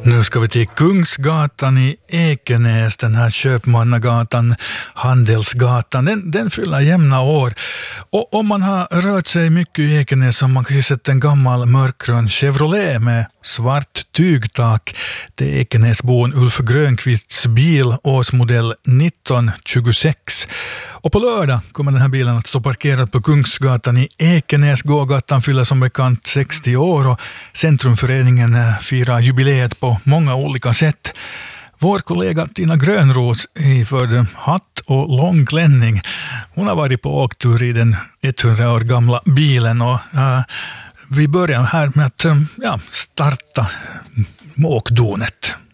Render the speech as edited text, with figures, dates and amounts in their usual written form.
Nu ska vi till Kungsgatan i Ekenäs, den här Köpmannagatan, Handelsgatan, den fyller jämna år. Och om man har rört sig mycket i Ekenäs så har man kanske sett en gammal mörkgrön Chevrolet med svart tygtak. Det är Ekenäsbon Ulf Grönqvists bil, årsmodell 1926. Och på lördag kommer den här bilen att stå parkerad på Kungsgatan i Ekenäs. Gågatan fyller som bekant 60 år och Centrumföreningen firar jubileet på många olika sätt. Vår kollega Tina Grönros iförde hatt och lång klänning. Hon har varit på åktur i den 100 år gamla bilen och vi börjar här med att starta åkdonet.